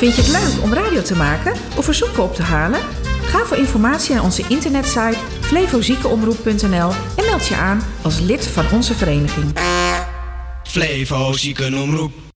Vind je het leuk om radio te maken of verzoeken op te halen? Ga voor informatie naar onze internetsite flevoziekenomroep.nl en meld je aan als lid van onze vereniging. Flevo Ziekenomroep.